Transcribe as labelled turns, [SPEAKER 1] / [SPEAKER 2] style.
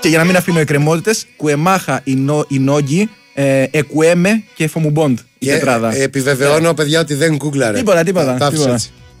[SPEAKER 1] Και για να μην αφήνω εκκρεμότητες, Κουεμάχα, Ινόγγι, Εκουέμε και Φομουμπόντ. Η τετράδα.
[SPEAKER 2] Επιβεβαιώνω, παιδιά, ότι δεν γκούγκλαρε.
[SPEAKER 1] Τίποτα.